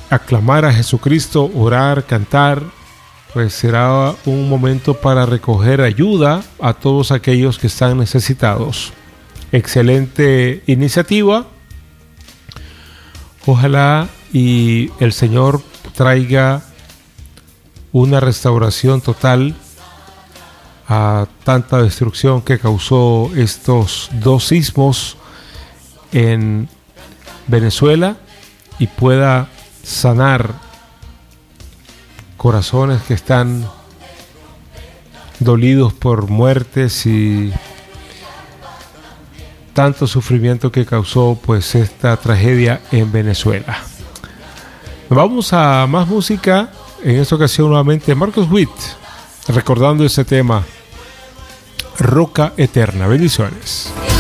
aclamar a Jesucristo, orar, cantar, pues será un momento para recoger ayuda a todos aquellos que están necesitados. Excelente iniciativa. Ojalá y el Señor traiga una restauración total a tanta destrucción que causó estos 2 sismos en Venezuela y pueda sanar corazones que están dolidos por muertes y tanto sufrimiento que causó pues esta tragedia en Venezuela. Vamos a más música. En esta ocasión nuevamente Marcos Witt recordando este tema, Roca Eterna. Bendiciones.